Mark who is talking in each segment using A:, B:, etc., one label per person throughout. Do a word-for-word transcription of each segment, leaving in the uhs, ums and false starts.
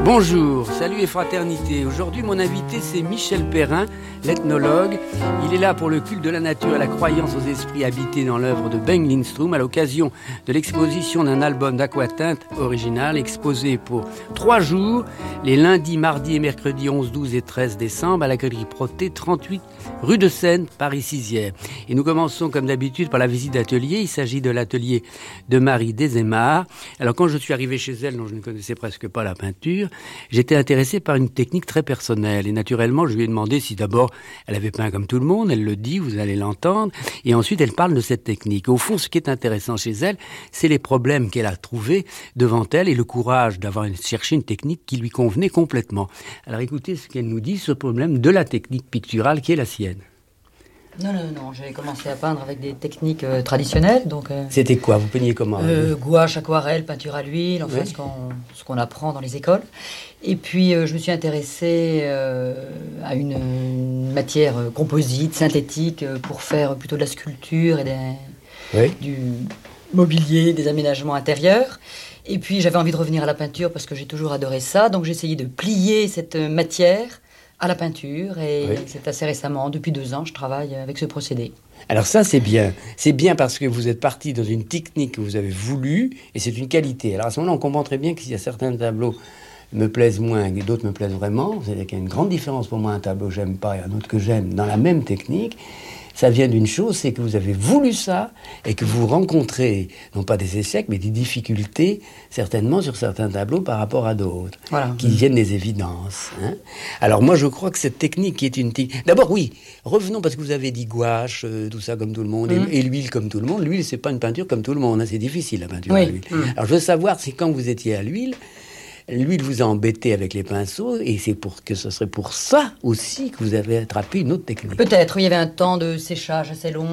A: Bonjour, salut et fraternité. Aujourd'hui, mon invité, c'est Michel Perrin, l'ethnologue. Il est là pour le culte de la nature et la croyance aux esprits habités dans l'œuvre de Bengt Lindström à l'occasion de l'exposition d'un album d'aquatinte original exposé pour trois jours, les lundis, mardis et mercredis onze, douze et treize décembre à la Galerie Proté, trente-huit rue de Seine, Paris sixième. Et nous commençons comme d'habitude par la visite d'atelier. Il s'agit de l'atelier de Marie Desémar. Alors quand je suis arrivé chez elle, dont je ne connaissais presque pas la peinture, j'étais intéressé par une technique très personnelle. Et naturellement, je lui ai demandé si d'abord elle avait peint comme tout le monde. Elle le dit, vous allez l'entendre. Et ensuite, elle parle de cette technique. Au fond, ce qui est intéressant chez elle, c'est les problèmes qu'elle a trouvés devant elle et le courage d'avoir cherché une technique qui lui convenait complètement. Alors écoutez ce qu'elle nous dit, ce problème de la technique picturale qui est la sienne.
B: Non, non, non, j'ai commencé à peindre avec des techniques euh, traditionnelles. Donc, euh,
A: C'était quoi? Vous peignez comment?
B: euh, Gouache, aquarelle, peinture à l'huile, enfin oui. ce, qu'on, ce qu'on apprend dans les écoles. Et puis euh, je me suis intéressée euh, à une, une matière composite, synthétique, euh, pour faire plutôt de la sculpture et des, oui. du mobilier, des aménagements intérieurs. Et puis j'avais envie de revenir à la peinture parce que j'ai toujours adoré ça. Donc j'ai essayé de plier cette matière à la peinture, et oui. c'est assez récemment, depuis deux ans, je travaille avec ce procédé.
A: Alors ça, c'est bien. C'est bien parce que vous êtes parti dans une technique que vous avez voulu, et c'est une qualité. Alors à ce moment-là, on comprend très bien qu'il y a certains tableaux me plaisent moins et d'autres me plaisent vraiment. C'est-à-dire qu'il y a une grande différence pour moi, un tableau que j'aime pas et un autre que j'aime, dans la même technique. Ça vient d'une chose, c'est que vous avez voulu ça et que vous rencontrez, non pas des échecs, mais des difficultés, certainement sur certains tableaux par rapport à d'autres, voilà. qui viennent des évidences. Hein. Alors moi, je crois que cette technique qui est une technique... D'abord, oui, revenons, parce que vous avez dit gouache, euh, tout ça comme tout le monde, mmh. et, et l'huile comme tout le monde. L'huile, c'est pas une peinture comme tout le monde, hein. C'est difficile, la peinture oui. à l'huile. Mmh. Alors je veux savoir, si quand vous étiez à l'huile, l'huile vous a embêté avec les pinceaux, et c'est pour que ce serait pour ça aussi que vous avez attrapé une autre technique.
B: Peut-être, il y avait un temps de séchage assez long.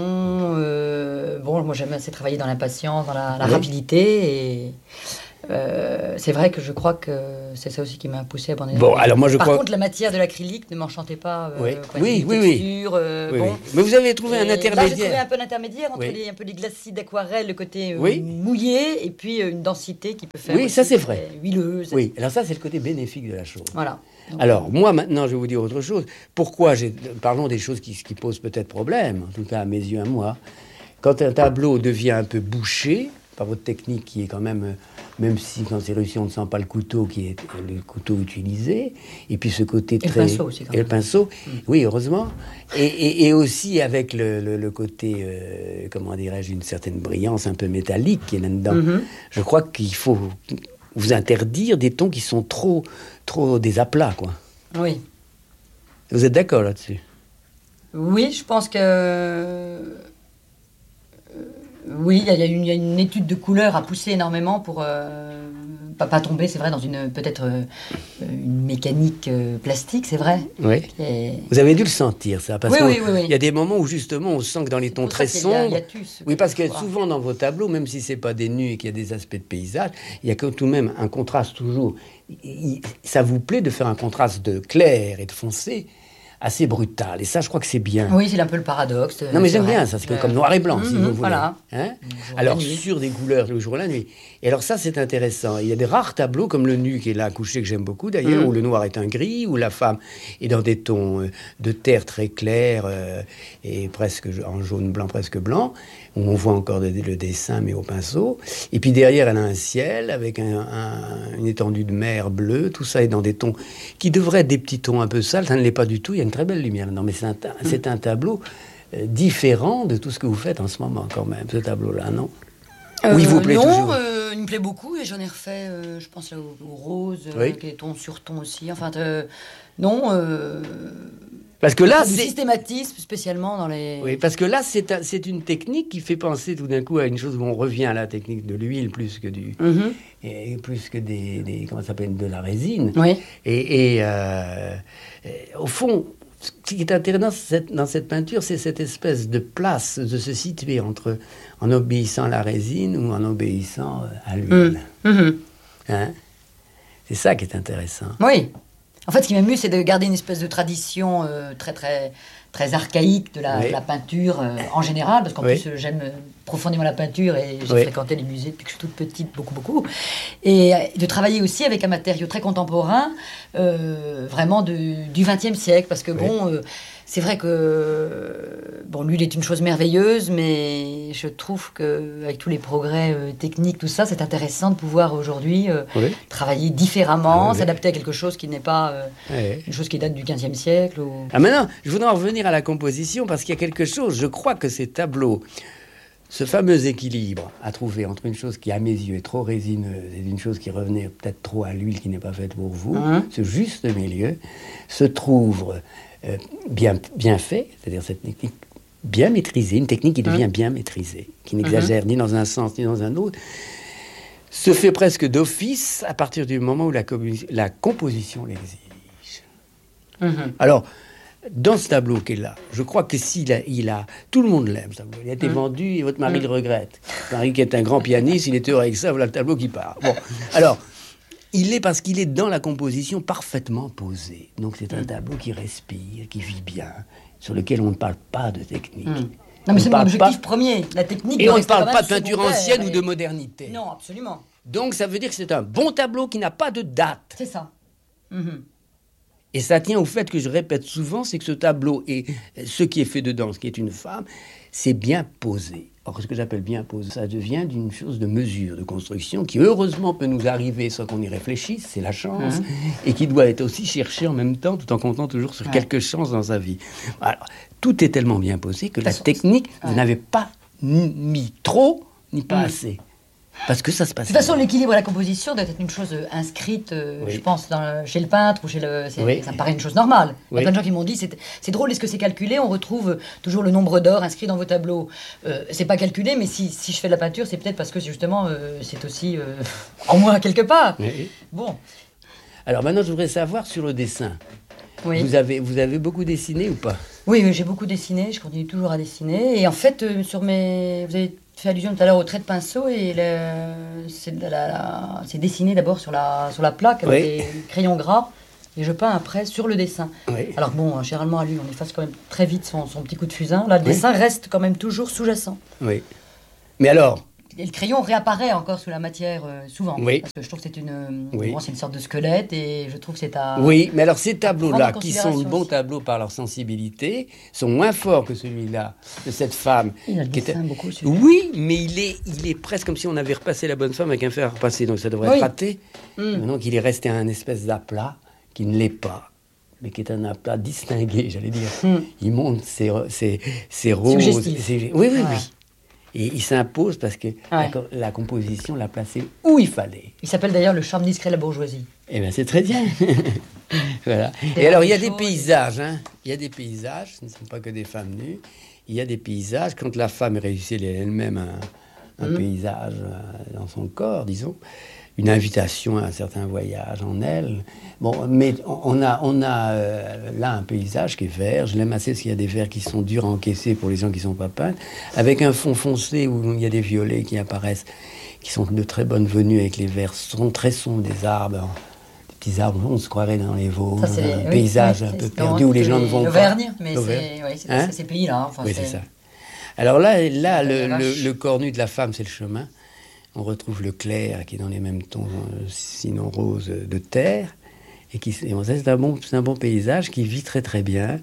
B: Euh, bon, moi j'aime assez travailler dans l'impatience, dans la, la oui. rapidité, et euh, c'est vrai que je crois que c'est ça aussi qui m'a poussé à abandonner.
A: Bon, alors moi je
B: Par
A: crois...
B: contre, la matière de l'acrylique ne m'enchantait pas. Euh,
A: oui,
B: quoi,
A: oui, oui,
B: texture,
A: oui.
B: Euh,
A: oui,
B: bon.
A: oui. Mais vous avez trouvé
B: et
A: un intermédiaire.
B: Là, j'ai trouvé un peu d'intermédiaire entre
A: oui.
B: les, un peu les glacis d'aquarelle, le côté euh,
A: oui.
B: mouillé, et puis euh, une densité qui peut faire.
A: Oui, ça c'est vrai.
B: Huileuse.
A: Oui, alors ça c'est le côté bénéfique de la chose.
B: Voilà.
A: Donc, alors, moi, maintenant, je vais vous dire autre chose. Pourquoi j'ai... Parlons des choses qui, qui posent peut-être problème, en tout cas à mes yeux, à moi. Quand un tableau devient un peu bouché, par votre technique qui est quand même... Même si quand c'est réussi, on ne sent pas le couteau qui est le couteau utilisé. Et puis ce côté
B: très... Et le pinceau aussi, quand même.
A: Et le pinceau,
B: mmh.
A: oui, heureusement. Et, et, et aussi avec le, le, le côté, euh, comment dirais-je, une certaine brillance un peu métallique qui est là-dedans. Mmh. Je crois qu'il faut... vous interdire des tons qui sont trop, trop des aplats, quoi.
B: Oui.
A: Vous êtes d'accord là-dessus?
B: Oui, je pense que... Euh, oui, il y, y, y a une étude de couleur à pousser énormément pour euh, pas, pas tomber, c'est vrai, dans une peut-être euh, une mécanique euh, plastique, c'est vrai.
A: Oui. Et... Vous avez dû le sentir, ça, parce
B: oui,
A: qu'il
B: oui, oui, oui.
A: y a des moments où justement on sent que dans les tons très sombres. Oui, parce que souvent dans vos tableaux, même si c'est pas des nus et qu'il y a des aspects de paysage, il y a tout de même un contraste toujours. Il, ça vous plaît de faire un contraste de clair et de foncé assez brutal. Et ça, je crois que c'est bien.
B: Oui, c'est un peu le paradoxe.
A: Non, mais j'aime vrai. bien ça. C'est euh... comme noir et blanc, mmh, si vous voulez.
B: Voilà.
A: Hein? Alors, sur des couleurs, le jour et la nuit. Et alors ça, c'est intéressant. Il y a des rares tableaux, comme le nu qui est là couché, que j'aime beaucoup d'ailleurs, mmh. où le noir est un gris, où la femme est dans des tons euh, de terre très clairs, euh, et presque en jaune-blanc, presque blanc, où on voit encore de, de, le dessin, mais au pinceau. Et puis derrière, elle a un ciel avec un, un, une étendue de mer bleue. Tout ça est dans des tons qui devraient être des petits tons un peu sales. Ça ne l'est pas du tout. Il y a une très belle lumière. Non, mais c'est un, c'est un tableau euh, différent de tout ce que vous faites en ce moment, quand même, ce tableau-là, non?
B: euh,
A: Oui, il vous plaît
B: non,
A: toujours.
B: Euh, il me plaît beaucoup et j'en ai refait, euh, je pense, là, au, au rose, oui. avec les tons sur tons aussi. Enfin, euh, non. Euh,
A: parce que là,
B: c'est...
A: c'est...
B: du systématisme, spécialement dans les...
A: Oui, parce que là, c'est, un, c'est une technique qui fait penser tout d'un coup à une chose où on revient à la technique de l'huile plus que du... Mm-hmm. Et plus que des... des comment ça s'appelle? De la résine.
B: Oui.
A: Et, et, euh, et au fond... Ce qui est intéressant dans cette, dans cette peinture, c'est cette espèce de place, de se situer entre, en obéissant à la résine ou en obéissant à l'huile.
B: Mmh. Mmh.
A: Hein? C'est ça qui est intéressant.
B: Oui. En fait, ce qui m'amuse, c'est de garder une espèce de tradition euh, très, très, très archaïque de la,
A: oui.
B: de la peinture euh, en général, parce qu'en
A: oui.
B: plus, euh, j'aime profondément la peinture et j'ai
A: oui.
B: fréquenté les musées depuis que je suis toute petite, beaucoup, beaucoup. Et euh, de travailler aussi avec un matériau très contemporain, euh, vraiment de, du vingtième siècle, parce que oui. bon... Euh, c'est vrai que bon, l'huile est une chose merveilleuse, mais je trouve qu'avec tous les progrès euh, techniques, tout ça, c'est intéressant de pouvoir aujourd'hui euh, oui. travailler différemment, ah, oui. s'adapter à quelque chose qui n'est pas euh, oui. une chose qui date du quinzième siècle. Ou...
A: Ah, maintenant, je voudrais en revenir à la composition, parce qu'il y a quelque chose, je crois que ces tableaux, ce fameux équilibre à trouver entre une chose qui, à mes yeux, est trop résineuse et une chose qui revenait peut-être trop à l'huile qui n'est pas faite pour vous, mmh. ce juste milieu se trouve... Euh, bien, bien fait, c'est-à-dire cette technique bien maîtrisée, une technique qui devient mmh. bien maîtrisée, qui n'exagère mmh. ni dans un sens ni dans un autre, se fait presque d'office à partir du moment où la, la composition l'exige. Mmh. Alors, dans ce tableau qui est là, je crois que s'il a, il a, tout le monde l'aime, ce tableau. Il a été mmh. vendu et votre mari mmh. le regrette. Votre mari qui est un grand pianiste, il est heureux avec ça, voilà le tableau qui part. Bon, alors... Il est parce qu'il est dans la composition parfaitement posé. Donc c'est un tableau qui respire, qui vit bien, sur lequel on ne parle pas de technique.
B: Mmh. Non mais c'est mon objectif pas... premier, la technique.
A: Et on ne parle pas de peinture ancienne et... ou de modernité.
B: Non, absolument.
A: Donc ça veut dire que c'est un bon tableau qui n'a pas de date.
B: C'est ça. Mmh.
A: Et ça tient au fait que je répète souvent, c'est que ce tableau et ce qui est fait dedans, ce qui est une femme, c'est bien posé. Or, ce que j'appelle bien posé, ça devient d'une chose de mesure, de construction, qui heureusement peut nous arriver sans qu'on y réfléchisse, c'est la chance, mmh. et qui doit être aussi cherchée en même temps, tout en comptant toujours sur ouais. quelques chances dans sa vie. Alors, tout est tellement bien posé que la technique, ouais. vous n'avez pas mis trop, ni pas mmh. assez. Parce que ça se passe.
B: De toute façon, l'équilibre et la composition doit être une chose inscrite, euh, oui. je pense, dans, chez le peintre ou chez le. Oui. Ça me paraît une chose normale. Il y a oui. plein de gens qui m'ont dit c'est, c'est drôle, est-ce que c'est calculé? On retrouve toujours le nombre d'or inscrit dans vos tableaux. Euh, c'est pas calculé, mais si, si je fais de la peinture, c'est peut-être parce que justement, euh, c'est aussi euh, en moi quelque part.
A: Oui.
B: Bon.
A: Alors maintenant, je voudrais savoir sur le dessin. Oui. Vous avez, vous avez beaucoup dessiné ou pas?
B: Oui, oui, j'ai beaucoup dessiné. Je continue toujours à dessiner. Et en fait, euh, sur mes, vous avez fait allusion tout à l'heure au trait de pinceau et le, c'est, la, la, c'est dessiné d'abord sur la, sur la plaque avec oui. des crayons gras et je peins après sur le dessin. Oui. Alors bon, généralement à lui, on efface quand même très vite son, son petit coup de fusain. Là, le oui. dessin reste quand même toujours sous-jacent.
A: Oui. Mais alors?
B: Et le crayon réapparaît encore sous la matière euh, souvent.
A: Oui.
B: Parce que je trouve que c'est une, oui. bon, c'est une sorte de squelette et je trouve que c'est à...
A: Oui, mais alors ces tableaux-là, qui sont de bons tableaux par leur sensibilité, sont moins forts que celui-là, de cette femme.
B: Il a le
A: qui
B: dessin
A: était...
B: beaucoup, celui-là.
A: Oui, mais il est, il est presque comme si on avait repassé la bonne femme avec un fer à repasser, donc ça devrait oui. être raté. Mm. Donc il est resté un espèce d'aplat qui ne l'est pas, mais qui est un aplat distingué, j'allais dire. Mm. Il montre ses, ses, ses roses. Ses... Oui, oui, ah. oui. Et il s'impose parce que ouais. la, la composition l'a placé où il fallait.
B: Il s'appelle d'ailleurs le charme discret de la bourgeoisie.
A: Eh bien, c'est très bien. Voilà. Et alors, il y a des paysages. Hein. Il y a des paysages, ce ne sont pas que des femmes nues. Il y a des paysages, quand la femme réussit elle-même un, un mmh. paysage dans son corps, disons, une invitation à un certain voyage en elle. Bon, mais on a, on a euh, là un paysage qui est vert. Je l'aime assez parce qu'il y a des verts qui sont durs à encaisser pour les gens qui ne sont pas peints, avec un fond foncé où il y a des violets qui apparaissent, qui sont de très bonne venue avec les verts sont très sombres, des arbres, des petits arbres, on se croirait dans les Vosges, un oui, paysage oui, un peu perdu où les gens ne vont
B: l'Auvergne,
A: pas.
B: Mais L'Auvergne, mais c'est, oui, c'est, hein? c'est ces pays-là. Enfin,
A: oui,
B: c'est...
A: c'est ça. Alors là, là le, le, le corps nu de la femme, c'est le chemin. On retrouve le clair qui est dans les mêmes tons, sinon roses, de terre. Et qui, et bon, ça, c'est un bon, c'est un bon paysage qui vit très très bien.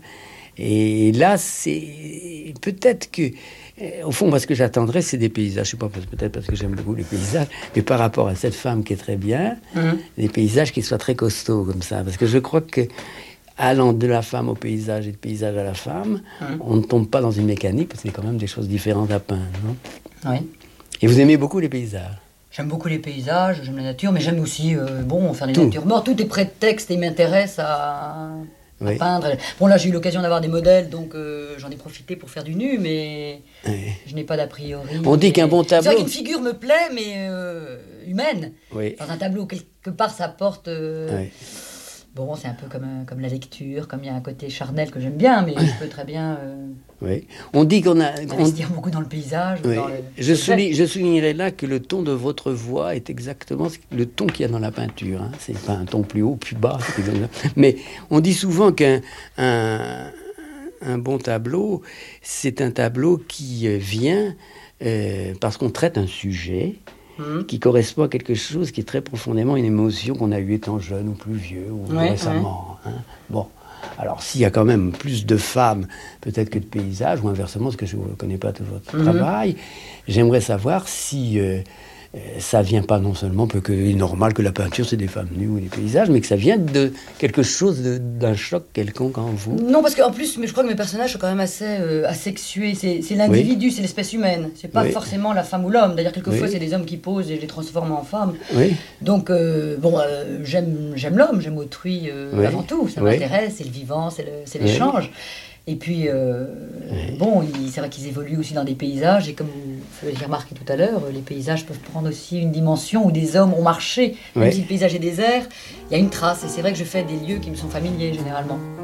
A: Et là, c'est peut-être que, au fond, moi, ce que j'attendrais, c'est des paysages. Je sais pas, peut-être parce que j'aime beaucoup les paysages, mais par rapport à cette femme qui est très bien, mmh. des paysages qui soient très costauds comme ça. Parce que je crois que, allant de la femme au paysage et du paysage à la femme, mmh. on ne tombe pas dans une mécanique, parce que c'est quand même des choses différentes à peindre, non?
B: Oui.
A: Et vous aimez beaucoup les paysages?
B: J'aime beaucoup les paysages, j'aime la nature, mais j'aime aussi, euh, bon, faire des tout. natures mortes. Tout est prétexte et m'intéresse à, oui. à peindre. Bon, là, j'ai eu l'occasion d'avoir des modèles, donc euh, j'en ai profité pour faire du nu, mais oui. je n'ai pas d'a priori.
A: On dit qu'un bon tableau...
B: C'est vrai qu'une figure me plaît, mais euh, humaine.
A: Oui.
B: Dans un tableau, quelque part, ça porte... Euh, oui. Bon, c'est un peu comme, euh, comme la lecture, comme il y a un côté charnel que j'aime bien, mais je peux très bien euh,
A: Oui. On dit qu'on a... on-
B: investir beaucoup dans le paysage.
A: Oui.
B: Dans le...
A: Je, souligne, je soulignerai là que le ton de votre voix est exactement ce- le ton qu'il y a dans la peinture. Hein. C'est pas un ton plus haut, plus bas. C'est exactement- Mais on dit souvent qu'un un, un bon tableau, c'est un tableau qui euh, vient euh, parce qu'on traite un sujet
B: Mmh.
A: qui correspond à quelque chose qui est très profondément une émotion qu'on a eue étant jeune ou plus vieux ou
B: Ouais,
A: récemment. Hein. Bon. Alors, s'il y a quand même plus de femmes, peut-être que de paysages, ou inversement, parce que je ne connais pas tout votre
B: Mhm.
A: travail, j'aimerais savoir si euh, euh, ça vient pas non seulement, parce que c'est normal que la peinture, c'est des femmes nues ou des paysages, mais que ça vient de quelque chose, de- d'un choc quelconque en vous.
B: Non, parce qu'en plus, mais je crois que mes personnages sont quand même assez euh, asexués. C'est, c'est l'individu, c'est l'espèce humaine. C'est pas
A: Oui.
B: forcément la femme ou l'homme. D'ailleurs, quelquefois,
A: Oui.
B: c'est des hommes qui posent et je les transforme en femmes.
A: Oui,
B: Donc, euh, bon, euh, j'aime, j'aime l'homme, j'aime autrui euh,
A: Oui.
B: avant tout. Ça
A: Oui.
B: m'intéresse, c'est le vivant, c'est, le, c'est
A: Oui.
B: l'échange. Et puis, euh,
A: Oui.
B: bon, il- c'est vrai qu'ils évoluent aussi dans des paysages. Et comme vous l'avez remarqué tout à l'heure, les paysages peuvent prendre aussi une dimension où des hommes ont marché. Même
A: Oui.
B: si le paysage est désert, il y a une trace. Et c'est vrai que je fais des lieux qui me sont familiers, généralement.